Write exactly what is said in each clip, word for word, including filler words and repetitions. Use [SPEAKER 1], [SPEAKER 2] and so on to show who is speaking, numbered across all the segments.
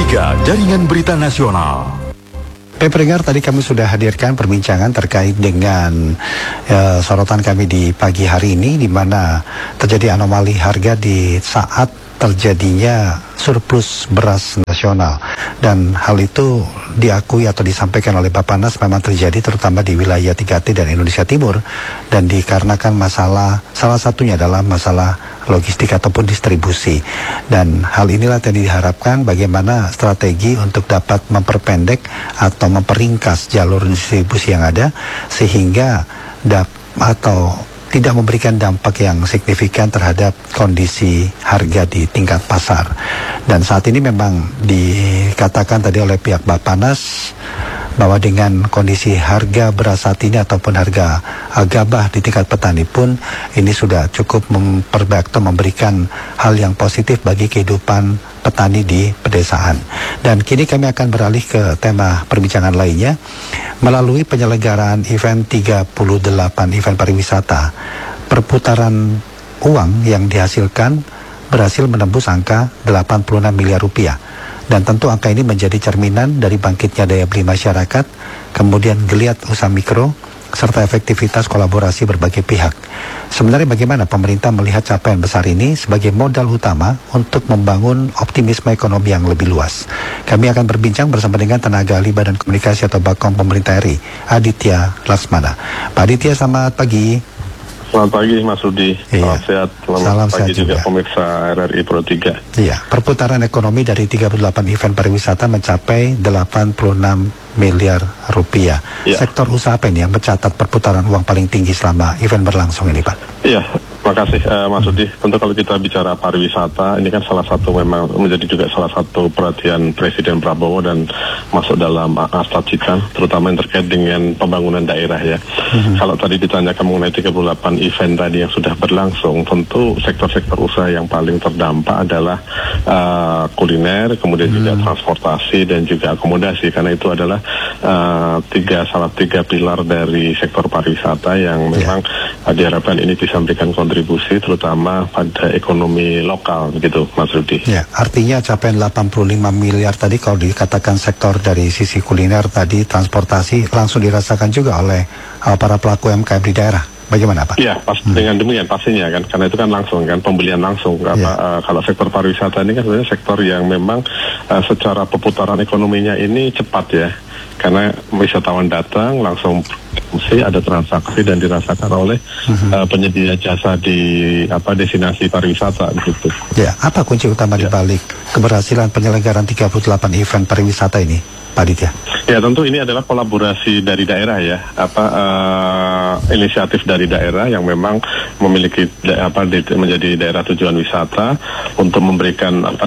[SPEAKER 1] tiga Jaringan Berita Nasional.
[SPEAKER 2] Baik pendengar, tadi kami sudah hadirkan perbincangan terkait dengan uh, sorotan kami di pagi hari ini, di mana terjadi anomali harga di saat terjadinya surplus beras nasional, dan hal itu diakui atau disampaikan oleh Bappenas memang terjadi terutama di wilayah tiga T dan Indonesia Timur, dan dikarenakan masalah, salah satunya adalah masalah logistik ataupun distribusi, dan hal inilah yang diharapkan bagaimana strategi untuk dapat memperpendek atau memperingkas jalur distribusi yang ada sehingga dap atau tidak memberikan dampak yang signifikan terhadap kondisi harga di tingkat pasar. Dan saat ini memang dikatakan tadi oleh pihak Bappenas bahwa dengan kondisi harga beras saat ini ataupun harga gabah di tingkat petani pun ini sudah cukup memperbaik atau memberikan hal yang positif bagi kehidupan petani di pedesaan. Dan kini kami akan beralih ke tema perbincangan lainnya. Melalui penyelenggaraan event tiga puluh delapan event pariwisata, perputaran uang yang dihasilkan berhasil menembus angka delapan puluh enam miliar rupiah. Dan tentu angka ini menjadi cerminan dari bangkitnya daya beli masyarakat, kemudian geliat usaha mikro, serta efektivitas kolaborasi berbagai pihak. Sebenarnya bagaimana pemerintah melihat capaian besar ini sebagai modal utama untuk membangun optimisme ekonomi yang lebih luas? Kami akan berbincang bersama dengan tenaga ahli Badan Komunikasi atau Bakom Pemerintah R I, Aditya Laksmana. Pak Aditya, selamat pagi.
[SPEAKER 3] Selamat pagi Mas Rudi,
[SPEAKER 2] iya.
[SPEAKER 3] Selamat sehat, selamat
[SPEAKER 2] Salam
[SPEAKER 3] pagi
[SPEAKER 2] sehat
[SPEAKER 3] juga,
[SPEAKER 2] juga
[SPEAKER 3] pemirsa R R I Pro tiga.
[SPEAKER 2] Iya, perputaran ekonomi dari tiga puluh delapan event pariwisata mencapai delapan puluh enam miliar rupiah. Ya. Sektor usaha apa ini yang mencatat perputaran uang paling tinggi selama event berlangsung ini, Pak? Iya,
[SPEAKER 3] terima kasih uh, Mas Rudi. Tentu kalau kita bicara pariwisata, ini kan salah satu memang menjadi juga salah satu perhatian Presiden Prabowo dan masuk dalam Astagfirullah, terutama yang terkait dengan pembangunan daerah ya. Mm-hmm. Kalau tadi ditanyakan mengenai tiga puluh delapan event tadi yang sudah berlangsung, tentu sektor-sektor usaha yang paling terdampak adalah uh, kuliner, kemudian mm-hmm. juga transportasi dan juga akomodasi, karena itu adalah uh, tiga salah tiga pilar dari sektor pariwisata yang memang yeah. uh, diharapkan ini bisa memberikan kontribusi terutama pada ekonomi lokal begitu Mas Rudi.
[SPEAKER 2] Ya, artinya capaian delapan puluh lima miliar tadi kalau dikatakan sektor dari sisi kuliner tadi, transportasi langsung dirasakan juga oleh uh, para pelaku U M K M di daerah. Bagaimana Pak?
[SPEAKER 3] Iya, pas hmm. dengan demikian pastinya kan, karena itu kan langsung kan pembelian langsung. Karena yeah. uh, kalau sektor pariwisata ini kan sebenarnya sektor yang memang uh, secara perputaran ekonominya ini cepat ya, karena wisatawan datang langsung mesti ada transaksi dan dirasakan oleh uh-huh. uh, penyedia jasa di apa destinasi pariwisata gitu.
[SPEAKER 2] Ya, apa kunci utama ya. di balik keberhasilan penyelenggaraan tiga puluh delapan event pariwisata ini, Pak Aditya?
[SPEAKER 3] Ya, tentu ini adalah kolaborasi dari daerah ya, apa uh, inisiatif dari daerah yang memang memiliki da- apa di, menjadi daerah tujuan wisata untuk memberikan apa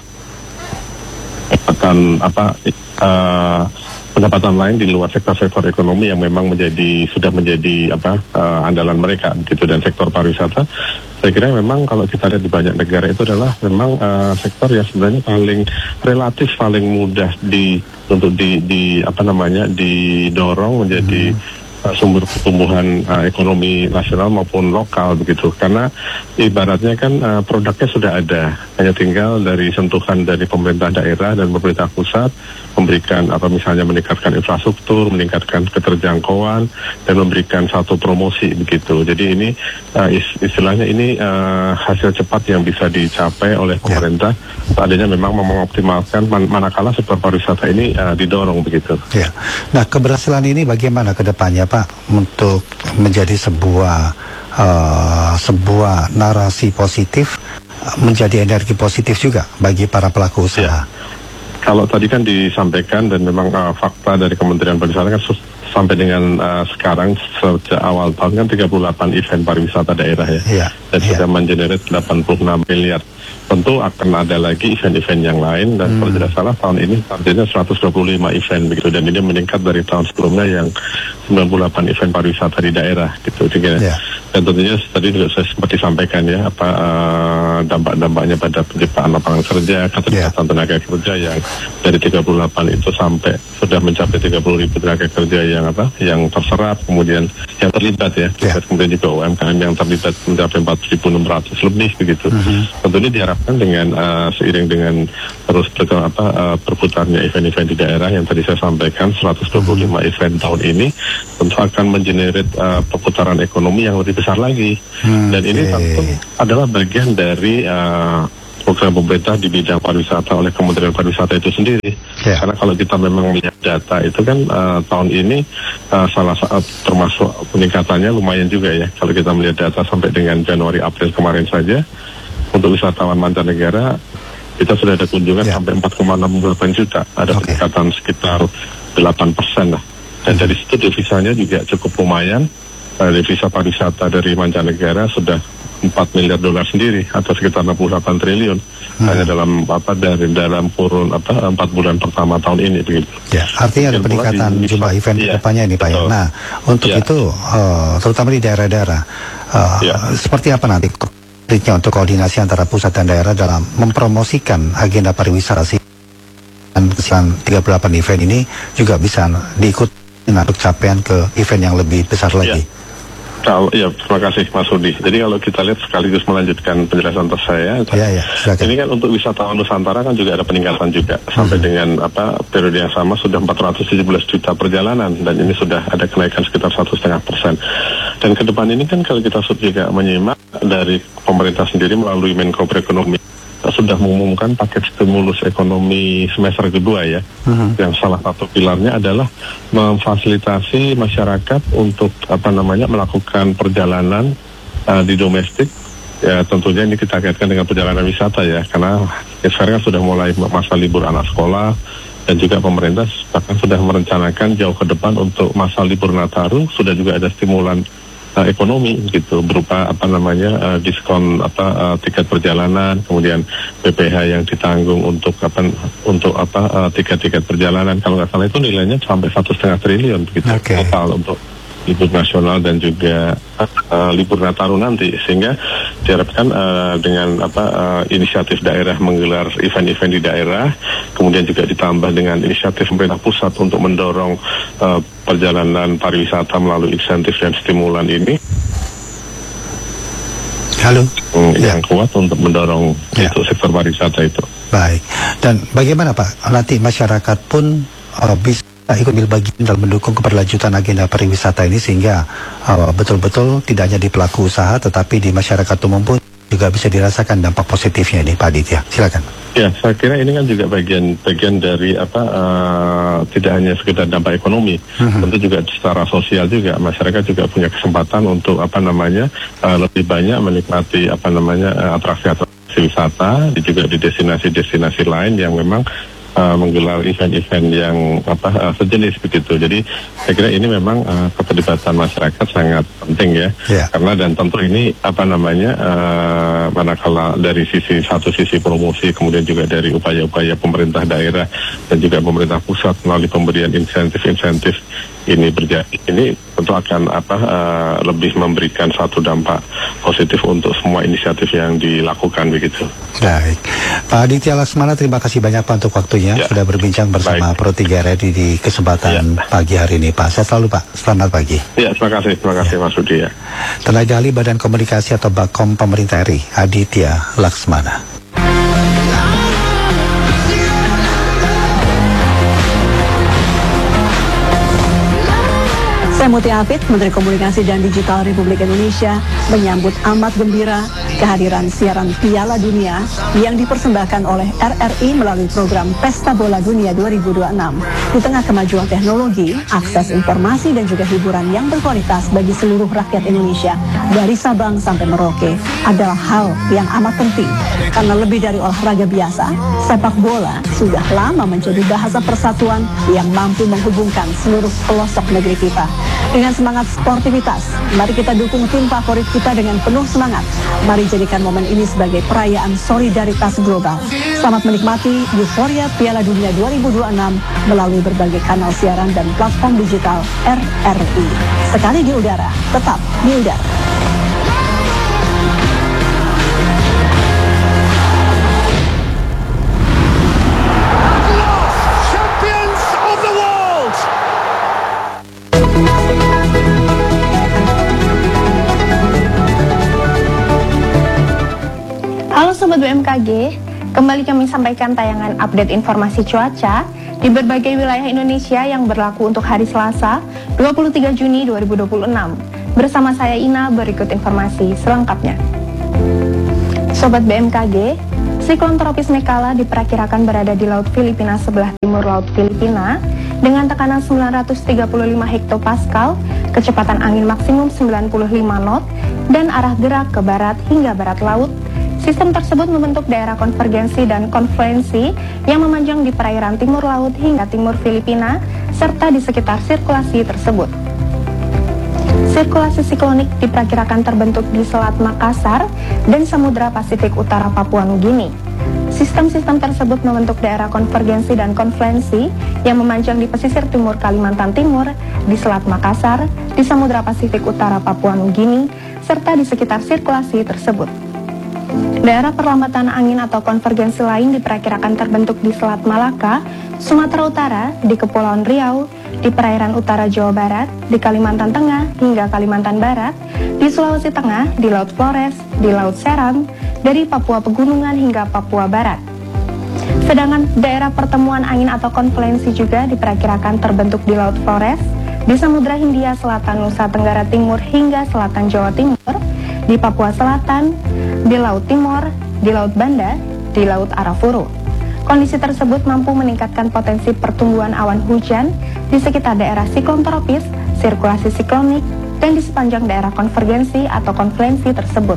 [SPEAKER 3] akan apa uh, pendapatan lain di luar sektor-sektor ekonomi yang memang menjadi sudah menjadi apa uh, andalan mereka gitu. Dan sektor pariwisata saya kira memang kalau kita lihat di banyak negara itu adalah memang uh, sektor yang sebenarnya paling relatif paling mudah di untuk di, di apa namanya didorong menjadi hmm. uh, sumber pertumbuhan uh, ekonomi nasional maupun lokal begitu, karena ibaratnya kan uh, produknya sudah ada, hanya tinggal dari sentuhan dari pemerintah daerah dan pemerintah pusat memberikan apa misalnya meningkatkan infrastruktur, meningkatkan keterjangkauan dan memberikan satu promosi begitu. Jadi ini uh, istilahnya ini uh, hasil cepat yang bisa dicapai oleh pemerintah ya. Seandainya memang mengoptimalkan man- manakala sektor pariwisata ini uh, didorong begitu.
[SPEAKER 2] Ya. Nah, keberhasilan ini bagaimana ke depannya Pak untuk menjadi sebuah uh, sebuah narasi positif, menjadi energi positif juga bagi para pelaku usaha? Ya.
[SPEAKER 3] Kalau tadi kan disampaikan dan memang uh, fakta dari Kementerian Pariwisata kan sus- sampai dengan uh, sekarang sejak awal tahun kan tiga puluh delapan event pariwisata daerah ya, yeah, dan yeah. sudah mengenerate delapan puluh enam miliar. Tentu akan ada lagi event-event yang lain dan hmm. kalau tidak salah tahun ini targetnya seratus dua puluh lima event begitu, dan ini meningkat dari tahun sebelumnya yang sembilan puluh delapan event pariwisata di daerah gitu. Jadi yeah. Dan tentunya tadi juga saya sempat disampaikan ya apa uh, dampak-dampaknya pada penciptaan lapangan kerja, keterlibatan yeah. tenaga kerja yang dari tiga puluh delapan itu sampai sudah mencapai tiga puluh ribu tenaga kerja yang apa yang terserap, kemudian yang terlibat ya, yeah. kemudian juga U M K M yang terlibat mencapai empat ribu enam ratus lebih begitu. Mm-hmm. Tentunya diharapkan dengan uh, seiring dengan terus ber, apa uh, berputarnya event-event di daerah yang tadi saya sampaikan seratus dua puluh lima mm-hmm. event tahun ini tentu akan mengenerate uh, perputaran ekonomi yang lebih besar lagi. Hmm, dan ini okay. tentu adalah bagian dari uh, program pemerintah di bidang pariwisata oleh Kementerian Pariwisata itu sendiri. Yeah. Karena kalau kita memang melihat data itu kan uh, tahun ini uh, salah satu termasuk peningkatannya lumayan juga ya. Kalau kita melihat data sampai dengan Januari April kemarin saja untuk wisatawan mancanegara kita sudah ada kunjungan yeah. sampai empat koma enam delapan juta. Ada okay. peningkatan sekitar delapan persen lah. Dan dari situ devisanya juga cukup lumayan. Devisa pariwisata dari mancanegara sudah empat miliar dolar sendiri atau sekitar enam puluh delapan triliun hmm. hanya dalam apa dari dalam kurun apa empat bulan pertama tahun ini begitu. Ya, artinya ada peningkatan jumlah event iya, depannya ini Pak ya. Nah, untuk ya. itu uh, terutama di daerah-daerah uh, ya. seperti apa nanti untuk koordinasi antara pusat dan daerah dalam mempromosikan agenda pariwisata dan kesan tiga puluh delapan event ini juga bisa diikuti untuk capaian ke event yang lebih besar lagi. Ya. Kalau ya terima kasih Mas Rudi. Jadi kalau kita lihat sekaligus melanjutkan penjelasan atas saya, ya, ya, ini kan untuk wisatawan Nusantara kan juga ada peningkatan juga sampai hmm. dengan apa periode yang sama sudah empat ratus tujuh belas juta perjalanan dan ini sudah ada kenaikan sekitar satu setengah persen. Dan ke depan ini kan kalau kita juga menyimak dari pemerintah sendiri melalui Menko Perekonomian sudah mengumumkan paket stimulus ekonomi semester kedua ya, uh-huh. yang salah satu pilarnya adalah memfasilitasi masyarakat untuk apa namanya melakukan perjalanan uh, di domestik. Ya tentunya ini kita kaitkan dengan perjalanan wisata ya, karena ya, sekarang kan sudah mulai masa libur anak sekolah dan juga pemerintah bahkan sudah merencanakan jauh ke depan untuk masa libur Nataru sudah juga ada stimulan Uh, ekonomi gitu berupa apa namanya uh, diskon apa uh, tiket perjalanan, kemudian B P H yang ditanggung untuk apa untuk apa uh, tiket-tiket perjalanan kalau nggak salah itu nilainya sampai satu setengah triliun gitu okay. total untuk libur nasional dan juga uh, libur Nataru nanti, sehingga diharapkan uh, dengan apa uh, inisiatif daerah menggelar event-event di daerah, kemudian juga ditambah dengan inisiatif pemerintah pusat untuk mendorong uh, perjalanan pariwisata melalui insentif dan stimulan ini. Halo. Hmm, ya. Yang kuat untuk mendorong ya. itu sektor pariwisata itu. Baik. Dan bagaimana Pak? Nanti masyarakat pun uh, bisa ikut ambil bagian dalam mendukung keberlanjutan agenda pariwisata ini sehingga uh, betul-betul tidak hanya di pelaku usaha tetapi di masyarakat umum pun juga bisa dirasakan dampak positifnya ini Pak Aditya. Silakan. Ya, saya kira ini kan juga bagian bagian dari apa uh, tidak hanya sekedar dampak ekonomi, uh-huh. tentu juga secara sosial juga masyarakat juga punya kesempatan untuk apa namanya uh, lebih banyak menikmati apa namanya uh, atraksi-atraksi wisata, juga di destinasi-destinasi lain yang memang Uh, menggelar event-event yang apa uh, sejenis begitu. Jadi saya kira ini memang uh, keterlibatan masyarakat sangat penting ya, yeah. karena dan tentu ini apa namanya uh, manakala dari sisi satu sisi promosi, kemudian juga dari upaya-upaya pemerintah daerah dan juga pemerintah pusat melalui pemberian insentif-insentif ini berjalan, ini tentu akan apa uh, lebih memberikan satu dampak positif untuk semua inisiatif yang dilakukan begitu. Baik, Pak Aditya Laksmana, terima kasih banyak Pak untuk waktunya ya. Sudah berbincang bersama Pro tiga R I di kesempatan ya. pagi hari ini Pak. Saya selalu Pak, selamat pagi. Ya, terima kasih, terima kasih ya. Mas Rudi ya. Tenaga ahli Badan Komunikasi atau Bakom Pemerintah R I, Aditya Laksmana.
[SPEAKER 4] Saya Mutia Hafid, Menteri Komunikasi dan Digital Republik Indonesia, menyambut amat gembira kehadiran siaran Piala Dunia yang dipersembahkan oleh R R I melalui program Pesta Bola Dunia dua ribu dua puluh enam. Di tengah kemajuan teknologi, akses informasi dan juga hiburan yang berkualitas bagi seluruh rakyat Indonesia dari Sabang sampai Merauke adalah hal yang amat penting. Karena lebih dari olahraga biasa, sepak bola sudah lama menjadi bahasa persatuan yang mampu menghubungkan seluruh pelosok negeri kita. Dengan semangat sportivitas, mari kita dukung tim favorit kita dengan penuh semangat. Mari jadikan momen ini sebagai perayaan solidaritas global. Selamat menikmati euforia Piala Dunia dua ribu dua puluh enam melalui berbagai kanal siaran dan platform digital R R I. Sekali di udara, tetap di udara.
[SPEAKER 5] M K G, kembali kami sampaikan tayangan update informasi cuaca di berbagai wilayah Indonesia yang berlaku untuk hari Selasa, dua puluh tiga Juni dua ribu dua puluh enam. Bersama saya Ina, berikut informasi selengkapnya. Sobat B M K G, siklon tropis Mekala diperkirakan berada di Laut Filipina sebelah timur Laut Filipina dengan tekanan sembilan ratus tiga puluh lima hektopascal, kecepatan angin maksimum sembilan puluh lima knot, dan arah gerak ke barat hingga barat laut. Sistem tersebut membentuk daerah konvergensi dan konfluensi yang memanjang di perairan timur laut hingga timur Filipina, serta di sekitar sirkulasi tersebut. Sirkulasi siklonik diperkirakan terbentuk di Selat Makassar dan Samudra Pasifik Utara Papua Nugini. Sistem-sistem tersebut membentuk daerah konvergensi dan konfluensi yang memanjang di pesisir timur Kalimantan Timur, di Selat Makassar, di Samudra Pasifik Utara Papua Nugini, serta di sekitar sirkulasi tersebut. Daerah perlambatan angin atau konvergensi lain diperkirakan terbentuk di Selat Malaka, Sumatera Utara, di Kepulauan Riau, di perairan utara Jawa Barat, di Kalimantan Tengah hingga Kalimantan Barat, di Sulawesi Tengah, di Laut Flores, di Laut Seram, dari Papua Pegunungan hingga Papua Barat. Sedangkan daerah pertemuan angin atau konfluensi juga diperkirakan terbentuk di Laut Flores, di Samudra Hindia Selatan Nusa Tenggara Timur hingga Selatan Jawa Timur, di Papua Selatan, di Laut Timur, di Laut Banda, di Laut Arafuru. Kondisi tersebut mampu meningkatkan potensi pertumbuhan awan hujan di sekitar daerah siklon tropis, sirkulasi siklonik, dan di sepanjang daerah konvergensi atau konfluensi tersebut.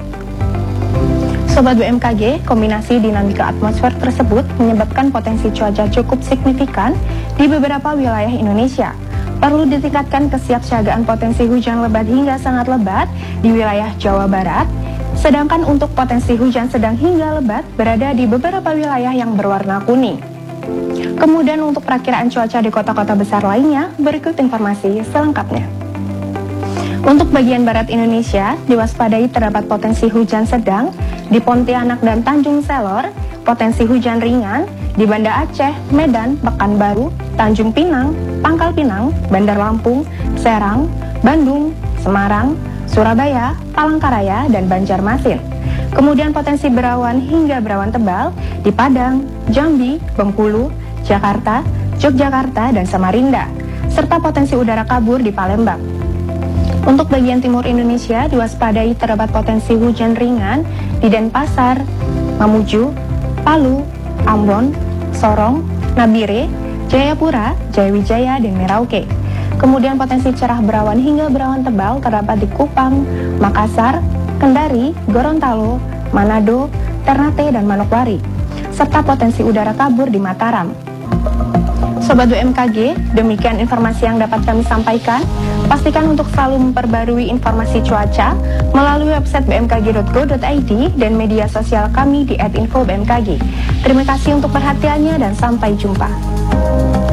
[SPEAKER 5] Sobat B M K G, kombinasi dinamika atmosfer tersebut menyebabkan potensi cuaca cukup signifikan di beberapa wilayah Indonesia. Perlu ditingkatkan kesiapsiagaan potensi hujan lebat hingga sangat lebat di wilayah Jawa Barat, sedangkan untuk potensi hujan sedang hingga lebat berada di beberapa wilayah yang berwarna kuning. Kemudian untuk perakiraan cuaca di kota-kota besar lainnya, berikut informasi selengkapnya. Untuk bagian barat Indonesia, diwaspadai terdapat potensi hujan sedang di Pontianak dan Tanjung Selor, potensi hujan ringan di Banda Aceh, Medan, Pekanbaru, Tanjung Pinang, Pangkal Pinang, Bandar Lampung, Serang, Bandung, Semarang, Surabaya, Palangkaraya, dan Banjarmasin. Kemudian potensi berawan hingga berawan tebal di Padang, Jambi, Bengkulu, Jakarta, Yogyakarta, dan Samarinda, serta potensi udara kabur di Palembang. Untuk bagian timur Indonesia, diwaspadai terdapat potensi hujan ringan di Denpasar, Mamuju, Palu, Ambon, Sorong, Nabire, Jayapura, Jayawijaya, dan Merauke. Kemudian potensi cerah berawan hingga berawan tebal terdapat di Kupang, Makassar, Kendari, Gorontalo, Manado, Ternate, dan Manokwari, serta potensi udara kabur di Mataram. Sobat B M K G, demikian informasi yang dapat kami sampaikan. Pastikan untuk selalu memperbarui informasi cuaca melalui website b m k g dot go dot i d dan media sosial kami di et info b m k g. Terima kasih untuk perhatiannya dan sampai jumpa.